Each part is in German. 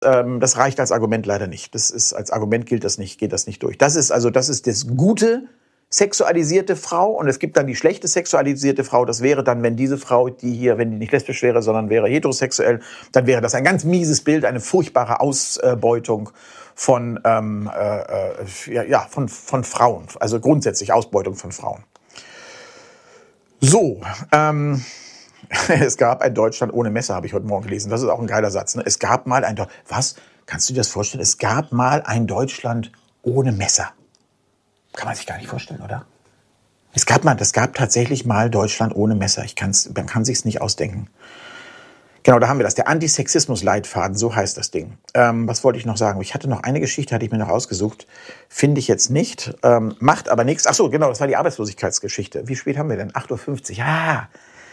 Das reicht als Argument leider nicht. Als Argument geht das nicht durch. Das ist das gute sexualisierte Frau und es gibt dann die schlechte sexualisierte Frau. Das wäre dann, wenn diese Frau, wenn die nicht lesbisch wäre, sondern wäre heterosexuell, dann wäre das ein ganz mieses Bild, eine furchtbare Ausbeutung von Frauen. Also grundsätzlich Ausbeutung von Frauen. So, es gab ein Deutschland ohne Messer, habe ich heute Morgen gelesen. Das ist auch ein geiler Satz. Ne? Es gab mal was? Kannst du dir das vorstellen? Es gab mal ein Deutschland ohne Messer. Kann man sich gar nicht vorstellen, oder? Das gab tatsächlich mal Deutschland ohne Messer. Man kann sich's nicht ausdenken. Genau, da haben wir das. Der Antisexismus-Leitfaden, so heißt das Ding. Was wollte ich noch sagen? Ich hatte noch eine Geschichte, hatte ich mir noch ausgesucht. Finde ich jetzt nicht. Macht aber nichts. Ach so, genau, das war die Arbeitslosigkeitsgeschichte. Wie spät haben wir denn? 8:50 Uhr.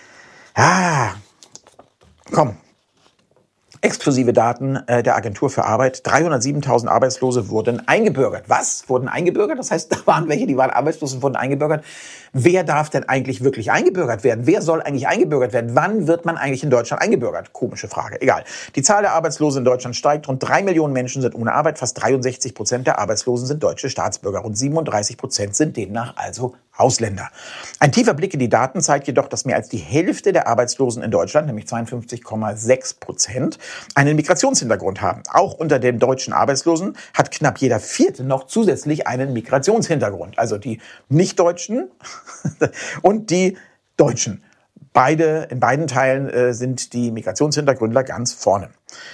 Komm. Exklusive Daten der Agentur für Arbeit. 307.000 Arbeitslose wurden eingebürgert. Was? Wurden eingebürgert? Das heißt, da waren welche, die waren arbeitslos und wurden eingebürgert. Wer darf denn eigentlich wirklich eingebürgert werden? Wer soll eigentlich eingebürgert werden? Wann wird man eigentlich in Deutschland eingebürgert? Komische Frage. Egal. Die Zahl der Arbeitslosen in Deutschland steigt. Rund 3 Millionen Menschen sind ohne Arbeit. Fast 63% der Arbeitslosen sind deutsche Staatsbürger. Rund 37% sind demnach also Ausländer. Ein tiefer Blick in die Daten zeigt jedoch, dass mehr als die Hälfte der Arbeitslosen in Deutschland, nämlich 52,6%, einen Migrationshintergrund haben. Auch unter den deutschen Arbeitslosen hat knapp jeder Vierte noch zusätzlich einen Migrationshintergrund. Also die Nicht-Deutschen und die Deutschen. In beiden Teilen sind die Migrationshintergründler ganz vorne.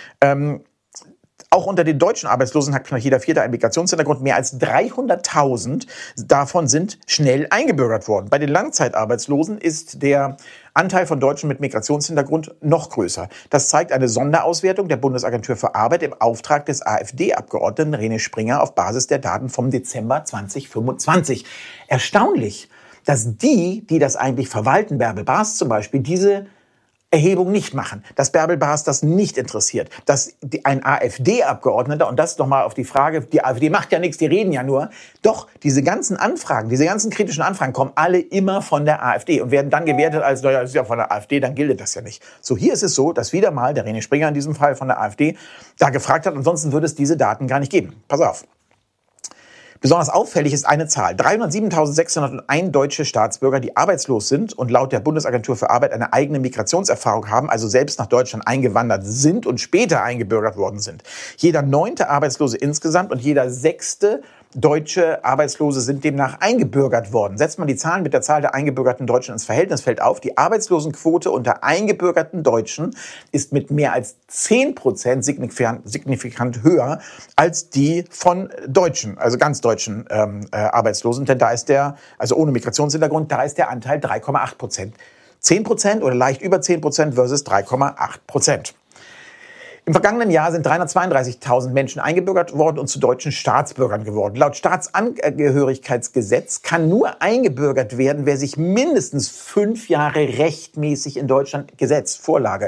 Auch unter den deutschen Arbeitslosen hat knapp jeder Vierte einen Migrationshintergrund. Mehr als 300.000 davon sind schnell eingebürgert worden. Bei den Langzeitarbeitslosen ist der Anteil von Deutschen mit Migrationshintergrund noch größer. Das zeigt eine Sonderauswertung der Bundesagentur für Arbeit im Auftrag des AfD-Abgeordneten René Springer auf Basis der Daten vom Dezember 2025. Erstaunlich, dass die das eigentlich verwalten, Bärbel Baas zum Beispiel, diese Erhebung nicht machen, dass Bärbel Baas das nicht interessiert, dass ein AfD-Abgeordneter, und das nochmal auf die Frage, die AfD macht ja nichts, die reden ja nur, doch diese ganzen Anfragen, diese ganzen kritischen Anfragen kommen alle immer von der AfD und werden dann gewertet als, naja, das ist ja von der AfD, dann gilt das ja nicht. So, hier ist es so, dass wieder mal der René Springer in diesem Fall von der AfD da gefragt hat, ansonsten würde es diese Daten gar nicht geben. Pass auf. Besonders auffällig ist eine Zahl. 307.601 deutsche Staatsbürger, die arbeitslos sind und laut der Bundesagentur für Arbeit eine eigene Migrationserfahrung haben, also selbst nach Deutschland eingewandert sind und später eingebürgert worden sind. Jeder 9. Arbeitslose insgesamt und jeder 6. deutsche Arbeitslose sind demnach eingebürgert worden. Setzt man die Zahlen mit der Zahl der eingebürgerten Deutschen ins Verhältnis, fällt auf, die Arbeitslosenquote unter eingebürgerten Deutschen ist mit mehr als 10% signifikant höher als die von Deutschen, also ganz deutschen Arbeitslosen. Denn da ist also ohne Migrationshintergrund, da ist der Anteil 3,8%. 10% oder leicht über 10% versus 3,8%. Im vergangenen Jahr sind 332.000 Menschen eingebürgert worden und zu deutschen Staatsbürgern geworden. Laut Staatsangehörigkeitsgesetz kann nur eingebürgert werden, wer sich mindestens 5 Jahre rechtmäßig in Deutschland, Vorlage,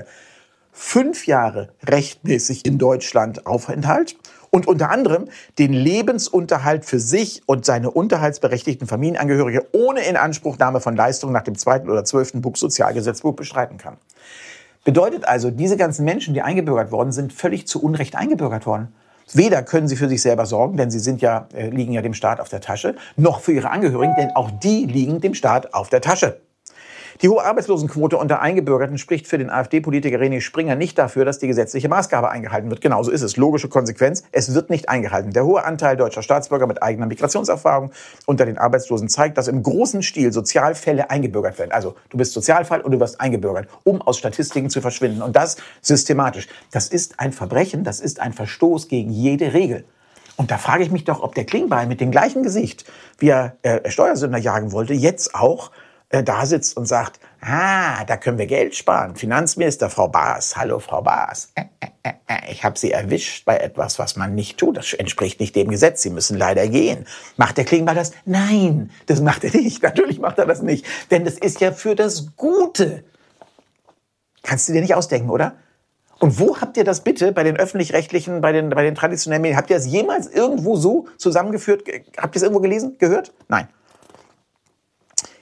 5 Jahre rechtmäßig in Deutschland Aufenthalt und unter anderem den Lebensunterhalt für sich und seine unterhaltsberechtigten Familienangehörige ohne Inanspruchnahme von Leistungen nach dem 2. oder 12. Buchsozialgesetzbuch bestreiten kann. Bedeutet also, diese ganzen Menschen, die eingebürgert worden sind, völlig zu Unrecht eingebürgert worden. Weder können sie für sich selber sorgen, denn sie liegen ja dem Staat auf der Tasche, noch für ihre Angehörigen, denn auch die liegen dem Staat auf der Tasche. Die hohe Arbeitslosenquote unter Eingebürgerten spricht für den AfD-Politiker René Springer nicht dafür, dass die gesetzliche Maßgabe eingehalten wird. Genauso ist es. Logische Konsequenz, es wird nicht eingehalten. Der hohe Anteil deutscher Staatsbürger mit eigener Migrationserfahrung unter den Arbeitslosen zeigt, dass im großen Stil Sozialfälle eingebürgert werden. Also du bist Sozialfall und du wirst eingebürgert, um aus Statistiken zu verschwinden. Und das systematisch. Das ist ein Verbrechen, das ist ein Verstoß gegen jede Regel. Und da frage ich mich doch, ob der Klingbeil mit dem gleichen Gesicht, wie er Steuersünder jagen wollte, jetzt auch da sitzt und sagt, da können wir Geld sparen. Finanzminister Frau Baas, hallo Frau Baas, ich habe Sie erwischt bei etwas, was man nicht tut. Das entspricht nicht dem Gesetz, Sie müssen leider gehen. Macht der Klingbeil das? Nein, das macht er nicht. Natürlich macht er das nicht, denn das ist ja für das Gute. Kannst du dir nicht ausdenken, oder? Und wo habt ihr das bitte bei den Öffentlich-Rechtlichen, bei den traditionellen Medien, habt ihr das jemals irgendwo so zusammengeführt? Habt ihr es irgendwo gelesen, gehört? Nein.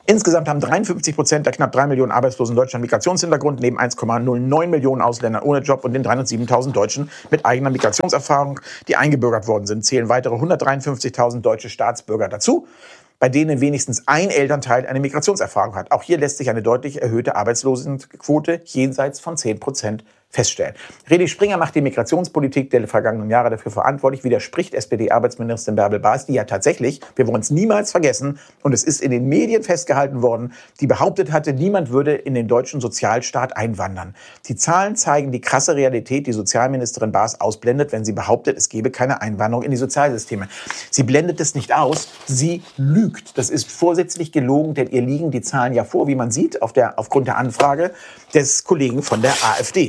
Insgesamt haben 53% der knapp 3 Millionen Arbeitslosen in Deutschland Migrationshintergrund, neben 1,09 Millionen Ausländern ohne Job und den 307.000 Deutschen mit eigener Migrationserfahrung, die eingebürgert worden sind, zählen weitere 153.000 deutsche Staatsbürger dazu, bei denen wenigstens ein Elternteil eine Migrationserfahrung hat. Auch hier lässt sich eine deutlich erhöhte Arbeitslosenquote jenseits von 10% feststellen. Redi Springer macht die Migrationspolitik der vergangenen Jahre dafür verantwortlich, widerspricht SPD-Arbeitsministerin Bärbel Baas, die ja tatsächlich, wir wollen es niemals vergessen, und es ist in den Medien festgehalten worden, die behauptet hatte, niemand würde in den deutschen Sozialstaat einwandern. Die Zahlen zeigen die krasse Realität, die Sozialministerin Baas ausblendet, wenn sie behauptet, es gebe keine Einwanderung in die Sozialsysteme. Sie blendet es nicht aus, sie lügt. Das ist vorsätzlich gelogen, denn ihr liegen die Zahlen ja vor, wie man sieht, aufgrund der Anfrage des Kollegen von der AfD.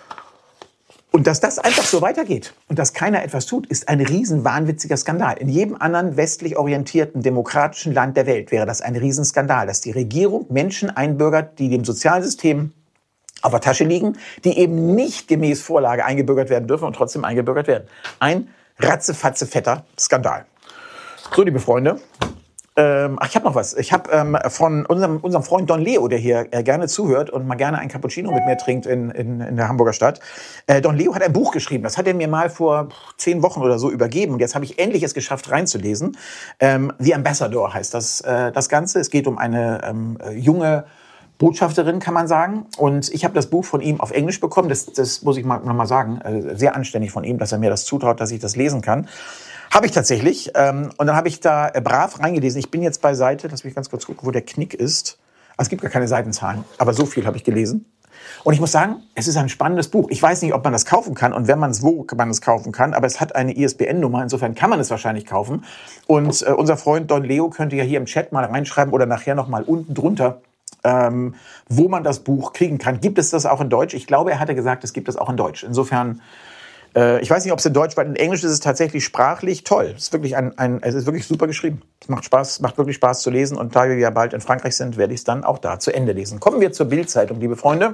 Und dass das einfach so weitergeht und dass keiner etwas tut, ist ein riesen wahnwitziger Skandal. In jedem anderen westlich orientierten demokratischen Land der Welt wäre das ein Riesenskandal, dass die Regierung Menschen einbürgert, die dem Sozialsystem auf der Tasche liegen, die eben nicht gemäß Vorlage eingebürgert werden dürfen und trotzdem eingebürgert werden. Ein ratzefatze-fetter Skandal. So, liebe Freunde. Ich habe noch was. Ich habe von unserem Freund Don Leo, der hier gerne zuhört und mal gerne ein Cappuccino mit mir trinkt in der Hamburger Stadt. Don Leo hat ein Buch geschrieben. Das hat er mir mal vor 10 Wochen oder so übergeben. Und jetzt habe ich endlich es geschafft, reinzulesen. The Ambassador heißt das Ganze. Es geht um eine junge Botschafterin, kann man sagen. Und ich habe das Buch von ihm auf Englisch bekommen. Das muss ich noch mal sagen. Sehr anständig von ihm, dass er mir das zutraut, dass ich das lesen kann. Habe ich tatsächlich. Und dann habe ich da brav reingelesen. Ich bin jetzt bei Seite, lass mich ganz kurz gucken, wo der Knick ist. Also es gibt gar keine Seitenzahlen, aber so viel habe ich gelesen. Und ich muss sagen, es ist ein spannendes Buch. Ich weiß nicht, ob man das kaufen kann und wo man es kaufen kann, aber es hat eine ISBN-Nummer. Insofern kann man es wahrscheinlich kaufen. Und unser Freund Don Leo könnte ja hier im Chat mal reinschreiben oder nachher noch mal unten drunter, wo man das Buch kriegen kann. Gibt es das auch in Deutsch? Ich glaube, er hatte gesagt, es gibt es auch in Deutsch. Insofern ich weiß nicht, ob es in Deutsch, weil in Englisch ist es tatsächlich sprachlich toll. Es ist wirklich es ist wirklich super geschrieben. Es macht Spaß, macht wirklich Spaß zu lesen. Und da wir ja bald in Frankreich sind, werde ich es dann auch da zu Ende lesen. Kommen wir zur Bild-Zeitung, liebe Freunde.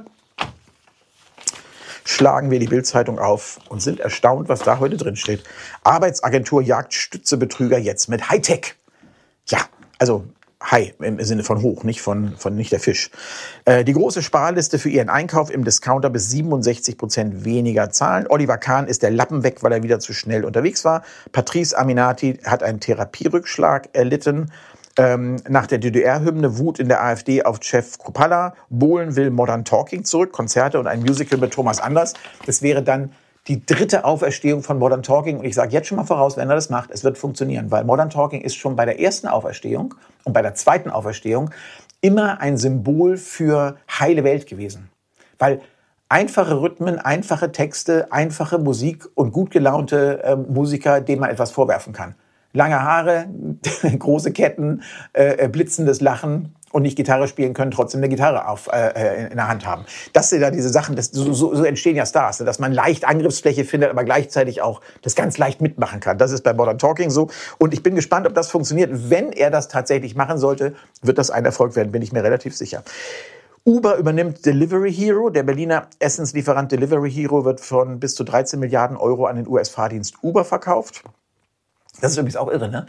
Schlagen wir die Bild-Zeitung auf und sind erstaunt, was da heute drin steht. Arbeitsagentur jagt Stützebetrüger jetzt mit Hightech. Ja, also High im Sinne von hoch, nicht nicht der Fisch. Die große Sparliste für ihren Einkauf im Discounter bis 67% weniger zahlen. Oliver Kahn ist der Lappen weg, weil er wieder zu schnell unterwegs war. Patrice Aminati hat einen Therapierückschlag erlitten. Nach der DDR-Hymne Wut in der AfD auf Chef Kruppalla. Bohlen will Modern Talking zurück, Konzerte und ein Musical mit Thomas Anders. Das wäre dann die 3. Auferstehung von Modern Talking. Und ich sage jetzt schon mal voraus, wenn er das macht, es wird funktionieren. Weil Modern Talking ist schon bei der 1. Auferstehung und bei der 2. Auferstehung immer ein Symbol für heile Welt gewesen. Weil einfache Rhythmen, einfache Texte, einfache Musik und gut gelaunte Musiker, denen man etwas vorwerfen kann. Lange Haare, große Ketten, blitzendes Lachen und nicht Gitarre spielen können, trotzdem eine Gitarre in der Hand haben. Das sind da diese Sachen, so entstehen ja Stars, dass man leicht Angriffsfläche findet, aber gleichzeitig auch das ganz leicht mitmachen kann. Das ist bei Modern Talking so. Und ich bin gespannt, ob das funktioniert. Wenn er das tatsächlich machen sollte, wird das ein Erfolg werden, bin ich mir relativ sicher. Uber übernimmt Delivery Hero. Der Berliner Essenslieferant Delivery Hero wird von bis zu 13 Milliarden Euro an den US-Fahrdienst Uber verkauft. Das ist übrigens auch irre, ne?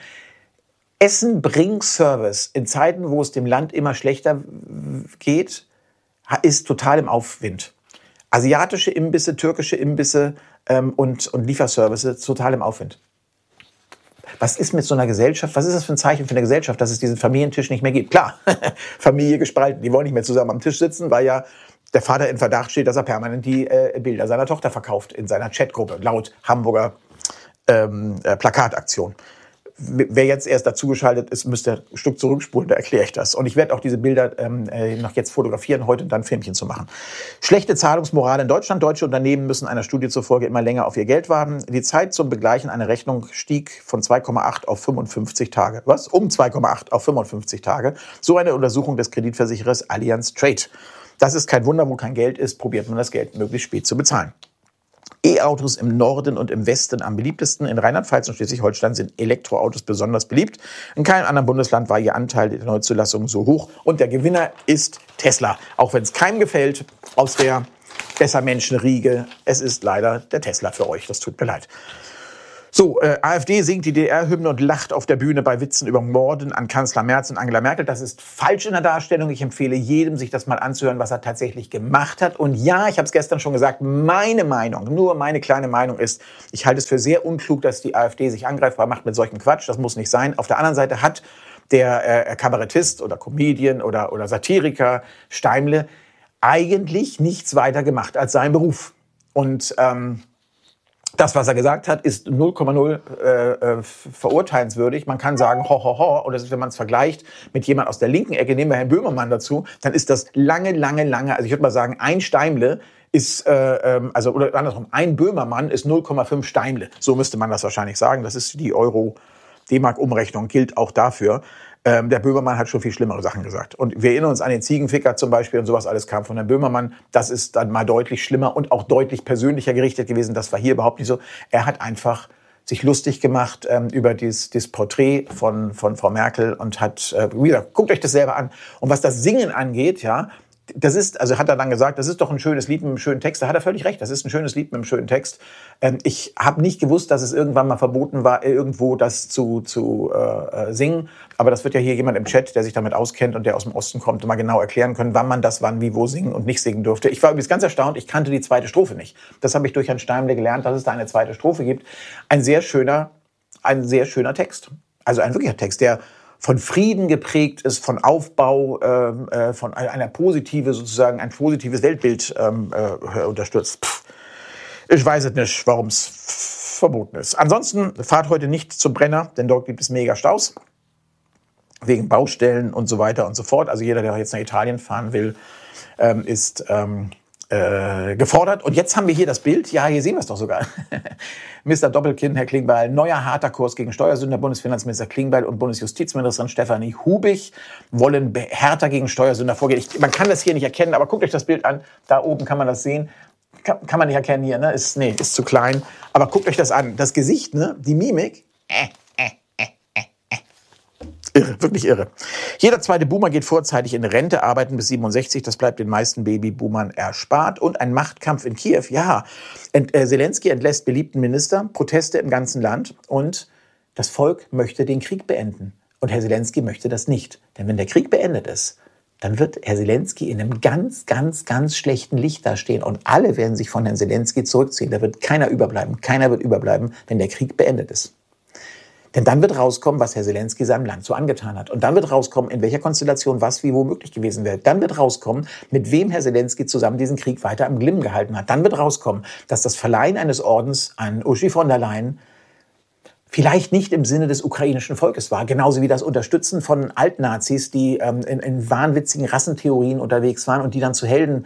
Essen-Bring-Service in Zeiten, wo es dem Land immer schlechter geht, ist total im Aufwind. Asiatische Imbisse, türkische Imbisse und Lieferservices total im Aufwind. Was ist mit so einer Gesellschaft, was ist das für ein Zeichen für eine Gesellschaft, dass es diesen Familientisch nicht mehr gibt? Klar, Familie gespalten, die wollen nicht mehr zusammen am Tisch sitzen, weil ja der Vater in Verdacht steht, dass er permanent die Bilder seiner Tochter verkauft in seiner Chatgruppe, laut Hamburger Plakataktion. Wer jetzt erst dazugeschaltet ist, müsste ein Stück zurückspulen, da erkläre ich das. Und ich werde auch diese Bilder noch jetzt fotografieren, heute dann Filmchen zu machen. Schlechte Zahlungsmoral in Deutschland. Deutsche Unternehmen müssen einer Studie zufolge immer länger auf ihr Geld warten. Die Zeit zum Begleichen einer Rechnung stieg von 2,8 auf 55 Tage. Was? Um 2,8 auf 55 Tage. So eine Untersuchung des Kreditversicherers Allianz Trade. Das ist kein Wunder, wo kein Geld ist, probiert man das Geld möglichst spät zu bezahlen. E-Autos im Norden und im Westen am beliebtesten. In Rheinland-Pfalz und Schleswig-Holstein sind Elektroautos besonders beliebt. In keinem anderen Bundesland war ihr Anteil der Neuzulassungen so hoch. Und der Gewinner ist Tesla. Auch wenn es keinem gefällt aus der Bessermenschenriege. Es ist leider der Tesla für euch. Das tut mir leid. So, AfD singt die DDR-Hymne und lacht auf der Bühne bei Witzen über Morden an Kanzler Merz und Angela Merkel. Das ist falsch in der Darstellung. Ich empfehle jedem, sich das mal anzuhören, was er tatsächlich gemacht hat. Und ja, ich habe es gestern schon gesagt, meine Meinung, nur meine kleine Meinung ist, ich halte es für sehr unklug, dass die AfD sich angreifbar macht mit solchem Quatsch. Das muss nicht sein. Auf der anderen Seite hat der Kabarettist oder Comedian oder Satiriker Steimle eigentlich nichts weiter gemacht als seinen Beruf. Und das, was er gesagt hat, ist 0,0 verurteilenswürdig. Man kann sagen, ho, ho, ho. Oder wenn man es vergleicht mit jemand aus der linken Ecke, nehmen wir Herrn Böhmermann dazu, dann ist das lange, also ich würde mal sagen, ein Steimle ist, oder andersrum, ein Böhmermann ist 0,5 Steimle. So müsste man das wahrscheinlich sagen. Das ist die Euro-D-Mark-Umrechnung, gilt auch dafür. Der Böhmermann hat schon viel schlimmere Sachen gesagt. Und wir erinnern uns an den Ziegenficker zum Beispiel und sowas alles kam von Herrn Böhmermann. Das ist dann mal deutlich schlimmer und auch deutlich persönlicher gerichtet gewesen. Das war hier überhaupt nicht so. Er hat einfach sich lustig gemacht über dieses Porträt von Frau Merkel und hat, wie gesagt, guckt euch das selber an. Und was das Singen angeht, ja, das ist, also hat er dann gesagt, das ist doch ein schönes Lied mit einem schönen Text. Da hat er völlig recht, das ist ein schönes Lied mit einem schönen Text. Ich habe nicht gewusst, dass es irgendwann mal verboten war, irgendwo das zu singen. Aber das wird ja hier jemand im Chat, der sich damit auskennt und der aus dem Osten kommt, mal genau erklären können, wann man das wann, wie, wo singen und nicht singen durfte. Ich war übrigens ganz erstaunt, ich kannte die zweite Strophe nicht. Das habe ich durch Herrn Steimle gelernt, dass es da eine zweite Strophe gibt. Ein sehr schöner Text. Also ein wirklicher Text, der von Frieden geprägt ist, von Aufbau, von einer positive, sozusagen ein positives Weltbild unterstützt. Ich weiß es nicht, warum es verboten ist. Ansonsten fahrt heute nicht zum Brenner, denn dort gibt es mega Staus. Wegen Baustellen und so weiter und so fort. Also jeder, der jetzt nach Italien fahren will, ist gefordert. Und jetzt haben wir hier das Bild. Ja, hier sehen wir es doch sogar. Mr. Doppelkinn, Herr Klingbeil, neuer harter Kurs gegen Steuersünder. Bundesfinanzminister Klingbeil und Bundesjustizministerin Stefanie Hubig wollen härter gegen Steuersünder vorgehen. Man kann das hier nicht erkennen, aber guckt euch das Bild an. Da oben kann man das sehen. Kann man nicht erkennen hier, ne? Ist zu klein. Aber guckt euch das an. Das Gesicht, ne? Die Mimik. Irre, wirklich irre. Jeder zweite Boomer geht vorzeitig in Rente, arbeiten bis 67. Das bleibt den meisten Babyboomern erspart. Und ein Machtkampf in Kiew. Ja, Zelensky entlässt beliebten Minister, Proteste im ganzen Land. Und das Volk möchte den Krieg beenden. Und Herr Zelensky möchte das nicht. Denn wenn der Krieg beendet ist, dann wird Herr Zelensky in einem ganz, ganz, ganz schlechten Licht dastehen. Und alle werden sich von Herrn Zelensky zurückziehen. Da wird keiner überbleiben. Keiner wird überbleiben, wenn der Krieg beendet ist. Denn dann wird rauskommen, was Herr Zelensky seinem Land so angetan hat. Und dann wird rauskommen, in welcher Konstellation was wie wo möglich gewesen wäre. Dann wird rauskommen, mit wem Herr Zelensky zusammen diesen Krieg weiter am Glimmen gehalten hat. Dann wird rauskommen, dass das Verleihen eines Ordens an Ursula von der Leyen vielleicht nicht im Sinne des ukrainischen Volkes war. Genauso wie das Unterstützen von Altnazis, die in wahnwitzigen Rassentheorien unterwegs waren und die dann zu Helden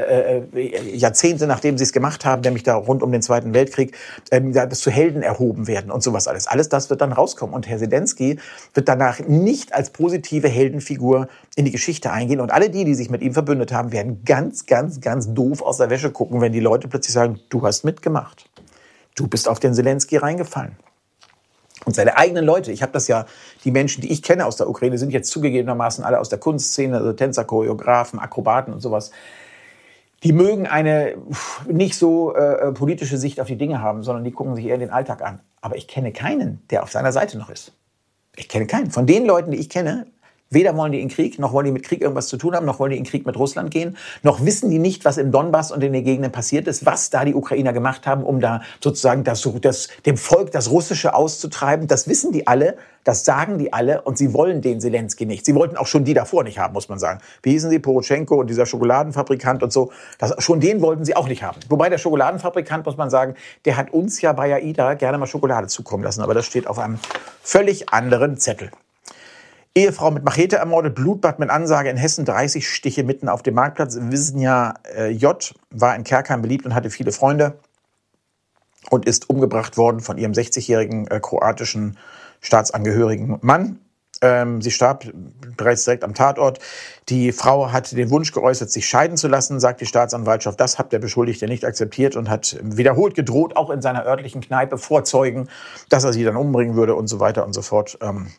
Jahrzehnte, nachdem sie es gemacht haben, nämlich da rund um den Zweiten Weltkrieg, das zu Helden erhoben werden und sowas alles. Alles das wird dann rauskommen. Und Herr Zelensky wird danach nicht als positive Heldenfigur in die Geschichte eingehen. Und alle die sich mit ihm verbündet haben, werden ganz, ganz, ganz doof aus der Wäsche gucken, wenn die Leute plötzlich sagen, du hast mitgemacht. Du bist auf den Zelensky reingefallen. Und seine eigenen Leute, ich habe das ja, die Menschen, die ich kenne aus der Ukraine, sind jetzt zugegebenermaßen alle aus der Kunstszene, also Tänzer, Choreografen, Akrobaten und sowas. Die mögen eine nicht so politische Sicht auf die Dinge haben, sondern die gucken sich eher den Alltag an. Aber ich kenne keinen, der auf seiner Seite noch ist. Ich kenne keinen. Von den Leuten, die ich kenne, weder wollen die in Krieg, noch wollen die mit Krieg irgendwas zu tun haben, noch wollen die in Krieg mit Russland gehen, noch wissen die nicht, was im Donbass und in den Gegenden passiert ist, was da die Ukrainer gemacht haben, um da sozusagen dem Volk das Russische auszutreiben. Das wissen die alle, das sagen die alle und sie wollen den Zelensky nicht. Sie wollten auch schon die davor nicht haben, muss man sagen. Wie hießen sie? Poroschenko und dieser Schokoladenfabrikant und so. Schon den wollten sie auch nicht haben. Wobei der Schokoladenfabrikant, muss man sagen, der hat uns ja bei AIDA gerne mal Schokolade zukommen lassen. Aber das steht auf einem völlig anderen Zettel. Ehefrau mit Machete ermordet, Blutbad mit Ansage in Hessen, 30 Stiche mitten auf dem Marktplatz. Wisnja J. war in Kerkheim beliebt und hatte viele Freunde und ist umgebracht worden von ihrem 60-jährigen kroatischen staatsangehörigen Mann. Sie starb bereits direkt am Tatort. Die Frau hat den Wunsch geäußert, sich scheiden zu lassen, sagt die Staatsanwaltschaft. Das hat der Beschuldigte nicht akzeptiert und hat wiederholt gedroht, auch in seiner örtlichen Kneipe vor Zeugen, dass er sie dann umbringen würde und so weiter und so fort.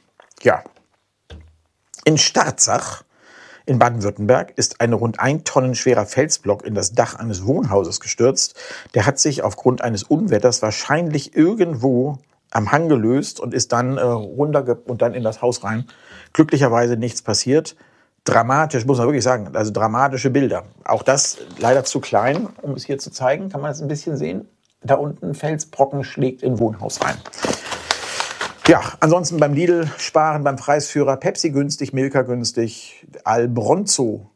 In Starzach in Baden-Württemberg ist ein rund 1 Tonnen schwerer Felsblock in das Dach eines Wohnhauses gestürzt. Der hat sich aufgrund eines Unwetters wahrscheinlich irgendwo am Hang gelöst und ist dann und dann in das Haus rein. Glücklicherweise nichts passiert. Dramatisch, muss man wirklich sagen, also dramatische Bilder. Auch das leider zu klein, um es hier zu zeigen. Kann man das ein bisschen sehen? Da unten Felsbrocken schlägt in Wohnhaus rein. Ja, ansonsten beim Lidl sparen, beim Preisführer Pepsi günstig, Milka günstig, Albronzo,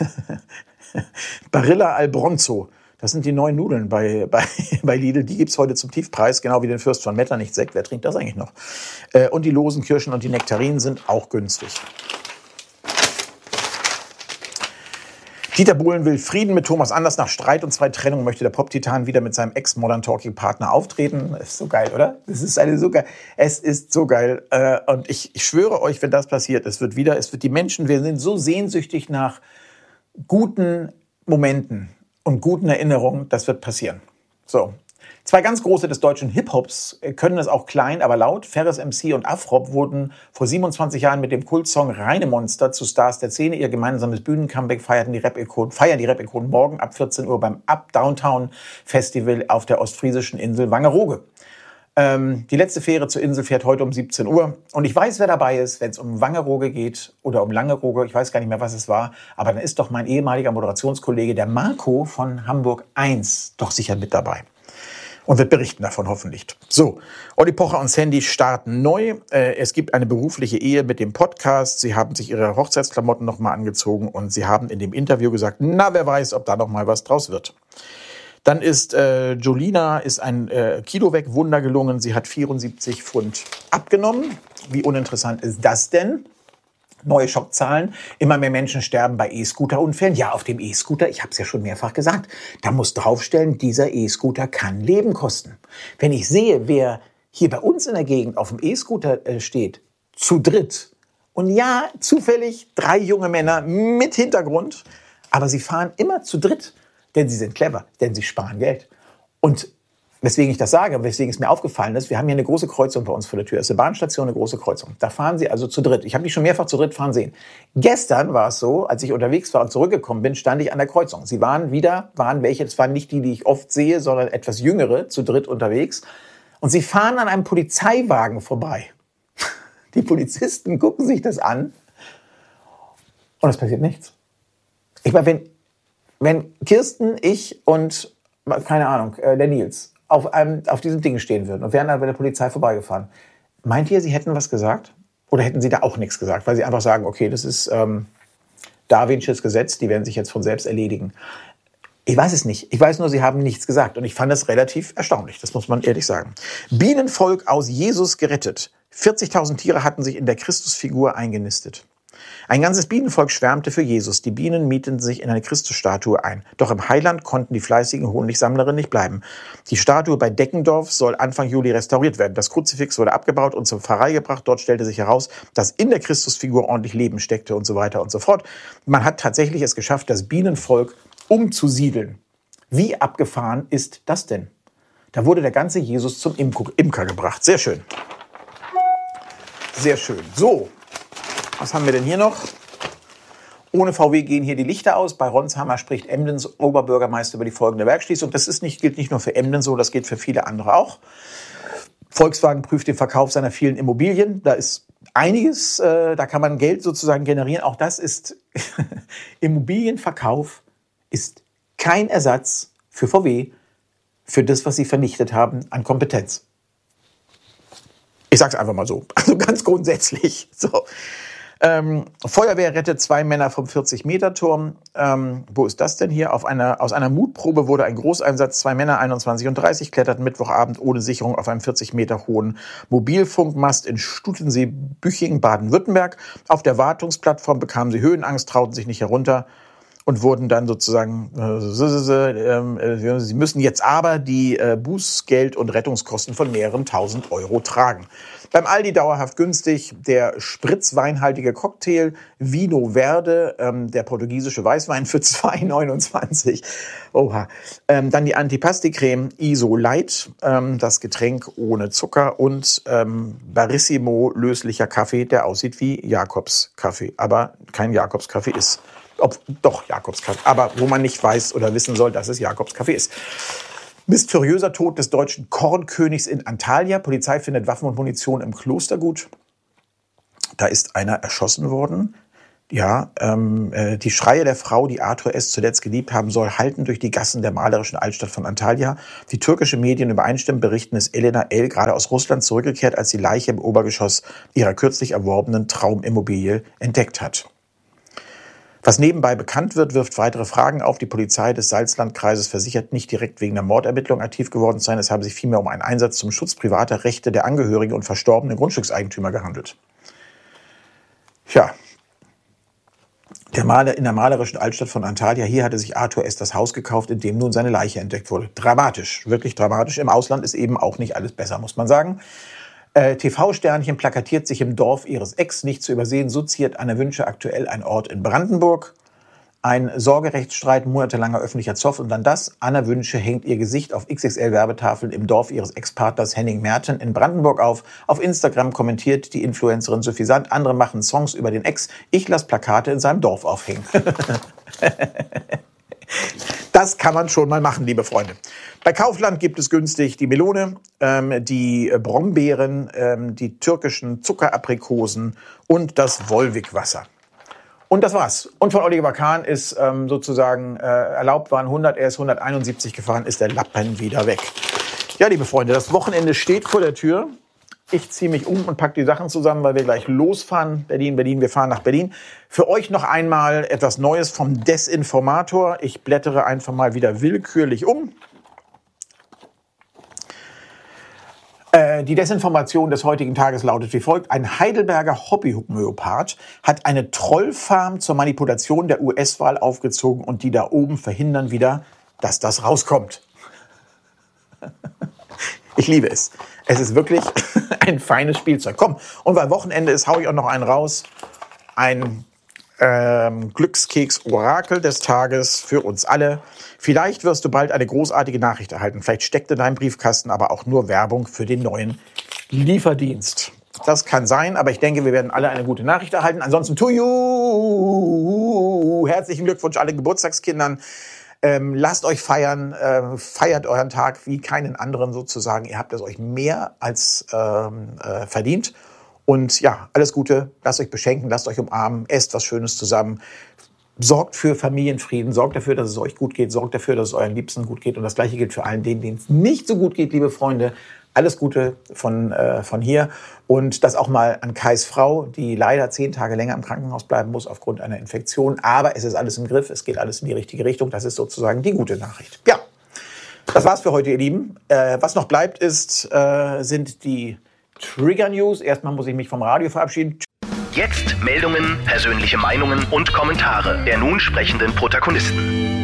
Barilla Albronzo. Das sind die neuen Nudeln bei Lidl. Die gibt's heute zum Tiefpreis, genau wie den Fürst von Metternich Sekt. Wer trinkt das eigentlich noch? Und die losen Kirschen und die Nektarinen sind auch günstig. Dieter Bohlen will Frieden mit Thomas Anders. Nach Streit und 2 Trennungen möchte der Pop-Titan wieder mit seinem Ex-Modern Talking-Partner auftreten. Das ist so geil, oder? Es ist so geil. Und ich schwöre euch, wenn das passiert, die Menschen, wir sind so sehnsüchtig nach guten Momenten und guten Erinnerungen, das wird passieren. So. 2 ganz große des deutschen Hip-Hops können es auch klein, aber laut. Ferris MC und Afrop wurden vor 27 Jahren mit dem Kultsong Reine Monster zu Stars der Szene. Ihr gemeinsames Bühnencomeback feiern die Rap-Ikonen morgen ab 14 Uhr beim Up Downtown Festival auf der ostfriesischen Insel Wangerooge. Die letzte Fähre zur Insel fährt heute um 17 Uhr. Und ich weiß, wer dabei ist, wenn es um Wangerooge geht oder um Langerooge. Ich weiß gar nicht mehr, was es war. Aber dann ist doch mein ehemaliger Moderationskollege, der Marco von Hamburg 1, doch sicher mit dabei. Und wird berichten davon hoffentlich. So, Olli Pocher und Sandy starten neu. Es gibt eine berufliche Ehe mit dem Podcast. Sie haben sich ihre Hochzeitsklamotten nochmal angezogen und sie haben in dem Interview gesagt, na, wer weiß, ob da noch mal was draus wird. Dann ist Jolina ist ein Kilo weg, Wunder gelungen. Sie hat 74 Pfund abgenommen. Wie uninteressant ist das denn? Neue Schockzahlen. Immer mehr Menschen sterben bei E-Scooter-Unfällen. Ja, auf dem E-Scooter, ich habe es ja schon mehrfach gesagt, da muss draufstellen, dieser E-Scooter kann Leben kosten. Wenn ich sehe, wer hier bei uns in der Gegend auf dem E-Scooter steht, zu dritt, und ja, zufällig 3 junge Männer mit Hintergrund, aber sie fahren immer zu dritt, denn sie sind clever, denn sie sparen Geld. Und weswegen ich das sage, weswegen es mir aufgefallen ist, wir haben hier eine große Kreuzung bei uns vor der Tür. Es ist eine Bahnstation, eine große Kreuzung. Da fahren sie also zu dritt. Ich habe die schon mehrfach zu dritt fahren sehen. Gestern war es so, als ich unterwegs war und zurückgekommen bin, stand ich an der Kreuzung. Sie waren welche, das waren nicht die ich oft sehe, sondern etwas jüngere, zu dritt unterwegs. Und sie fahren an einem Polizeiwagen vorbei. Die Polizisten gucken sich das an und es passiert nichts. Ich meine, wenn Kirsten, ich und, keine Ahnung, der Nils, auf diesem Ding stehen würden und wären dann bei der Polizei vorbeigefahren. Meint ihr, sie hätten was gesagt? Oder hätten sie da auch nichts gesagt? Weil sie einfach sagen, okay, das ist Darwinsches Gesetz, die werden sich jetzt von selbst erledigen. Ich weiß es nicht. Ich weiß nur, sie haben nichts gesagt. Und ich fand das relativ erstaunlich, das muss man ehrlich sagen. Bienenvolk aus Jesus gerettet. 40.000 Tiere hatten sich in der Christusfigur eingenistet. Ein ganzes Bienenvolk schwärmte für Jesus. Die Bienen mieteten sich in eine Christusstatue ein. Doch im Heiland konnten die fleißigen Honigsammlerinnen nicht bleiben. Die Statue bei Deckendorf soll Anfang Juli restauriert werden. Das Kruzifix wurde abgebaut und zur Pfarrei gebracht. Dort stellte sich heraus, dass in der Christusfigur ordentlich Leben steckte und so weiter und so fort. Man hat tatsächlich es geschafft, das Bienenvolk umzusiedeln. Wie abgefahren ist das denn? Da wurde der ganze Jesus zum Imker gebracht. Sehr schön. Sehr schön. So. Was haben wir denn hier noch? Ohne VW gehen hier die Lichter aus. Bei Ronshammer spricht Emdens Oberbürgermeister über die folgende Werkschließung. Das gilt nicht nur für Emden so, das gilt für viele andere auch. Volkswagen prüft den Verkauf seiner vielen Immobilien. Da ist einiges, da kann man Geld sozusagen generieren. Auch das ist, Immobilienverkauf ist kein Ersatz für VW, für das, was sie vernichtet haben an Kompetenz. Ich sage es einfach mal so, also ganz grundsätzlich. So. Feuerwehr rettet 2 Männer vom 40-Meter-Turm. Wo ist das denn hier? Aus einer Mutprobe wurde ein Großeinsatz. 2 Männer, 21 und 30, kletterten Mittwochabend ohne Sicherung auf einem 40 Meter hohen Mobilfunkmast in Stutensee-Büching, Baden-Württemberg. Auf der Wartungsplattform bekamen sie Höhenangst, trauten sich nicht herunter und wurden dann sozusagen, sie müssen jetzt aber die Bußgeld- und Rettungskosten von mehreren tausend Euro tragen. Beim Aldi dauerhaft günstig der spritzweinhaltige Cocktail Vino Verde, der portugiesische Weißwein für 2,29. Oha. Dann die Antipasti-Creme Iso Light, das Getränk ohne Zucker und Barissimo löslicher Kaffee, der aussieht wie Jakobskaffee, aber kein Jakobskaffee ist. Doch, Jakobskaffee, aber wo man nicht weiß oder wissen soll, dass es Jakobskaffee ist. Mysteriöser Tod des deutschen Kornkönigs in Antalya. Polizei findet Waffen und Munition im Klostergut. Da ist einer erschossen worden. Ja, die Schreie der Frau, die Arthur S. zuletzt geliebt haben soll, halten durch die Gassen der malerischen Altstadt von Antalya. Die türkische Medien übereinstimmend berichten, ist Elena L. gerade aus Russland zurückgekehrt, als die Leiche im Obergeschoss ihrer kürzlich erworbenen Traumimmobilie entdeckt hat. Was nebenbei bekannt wird, wirft weitere Fragen auf. Die Polizei des Salzlandkreises versichert, nicht direkt wegen der Mordermittlung aktiv geworden zu sein. Es habe sich vielmehr um einen Einsatz zum Schutz privater Rechte der Angehörigen und verstorbenen Grundstückseigentümer gehandelt. Tja. In der malerischen Altstadt von Antalya, hier hatte sich Arthur S. das Haus gekauft, in dem nun seine Leiche entdeckt wurde. Dramatisch, wirklich dramatisch. Im Ausland ist eben auch nicht alles besser, muss man sagen. TV-Sternchen plakatiert sich im Dorf ihres Ex, nicht zu übersehen. So ziert Anne Wünsche aktuell ein Ort in Brandenburg. Ein Sorgerechtsstreit, monatelanger öffentlicher Zoff und dann das. Anne Wünsche hängt ihr Gesicht auf XXL-Werbetafeln im Dorf ihres Ex-Partners Henning Merten in Brandenburg auf. Auf Instagram kommentiert die Influencerin suffisant, andere machen Songs über den Ex. Ich lasse Plakate in seinem Dorf aufhängen. Das kann man schon mal machen, liebe Freunde. Bei Kaufland gibt es günstig die Melone, die Brombeeren, die türkischen Zuckeraprikosen und das Wolwig-Wasser. Und das war's. Und von Oliver Kahn ist sozusagen erlaubt waren 100, er ist 171 gefahren, ist der Lappen wieder weg. Ja, liebe Freunde, das Wochenende steht vor der Tür. Ich ziehe mich um und packe die Sachen zusammen, weil wir gleich losfahren. Berlin, wir fahren nach Berlin. Für euch noch einmal etwas Neues vom Desinformator. Ich blättere einfach mal wieder willkürlich um. Die Desinformation des heutigen Tages lautet wie folgt. Ein Heidelberger Hobby-Homöopath hat eine Trollfarm zur Manipulation der US-Wahl aufgezogen und die da oben verhindern wieder, dass das rauskommt. Ich liebe es. Es ist wirklich ein feines Spielzeug. Komm, und weil Wochenende ist, hau ich auch noch einen raus. Ein Glückskeks-Orakel des Tages für uns alle. Vielleicht wirst du bald eine großartige Nachricht erhalten. Vielleicht steckt in deinem Briefkasten aber auch nur Werbung für den neuen Lieferdienst. Das kann sein, aber ich denke, wir werden alle eine gute Nachricht erhalten. Ansonsten to you! Herzlichen Glückwunsch alle Geburtstagskindern. Lasst euch feiern, feiert euren Tag wie keinen anderen sozusagen. Ihr habt es euch mehr als verdient. Und ja, alles Gute, lasst euch beschenken, lasst euch umarmen, esst was Schönes zusammen. Sorgt für Familienfrieden, sorgt dafür, dass es euch gut geht, sorgt dafür, dass es euren Liebsten gut geht. Und das Gleiche gilt für allen denen es nicht so gut geht, liebe Freunde. Alles Gute von hier. Und das auch mal an Kais Frau, die leider 10 Tage länger im Krankenhaus bleiben muss aufgrund einer Infektion. Aber es ist alles im Griff, es geht alles in die richtige Richtung. Das ist sozusagen die gute Nachricht. Ja, das war's für heute, ihr Lieben. Was noch bleibt, sind die Trigger News. Erstmal muss ich mich vom Radio verabschieden. Jetzt Meldungen, persönliche Meinungen und Kommentare der nun sprechenden Protagonisten.